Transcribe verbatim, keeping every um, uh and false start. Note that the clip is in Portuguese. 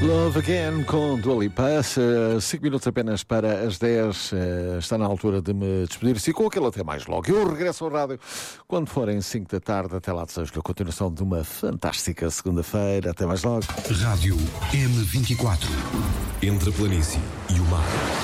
Love Again com Dua Lipa. cinco minutos apenas para as dez. Está na altura de me despedir-se e com aquele até mais logo. Eu regresso ao rádio quando forem cinco da tarde. Até lá desejo-lhe a continuação de uma fantástica segunda-feira. Até mais logo. Rádio M vinte e quatro. Entre a planície e o mar.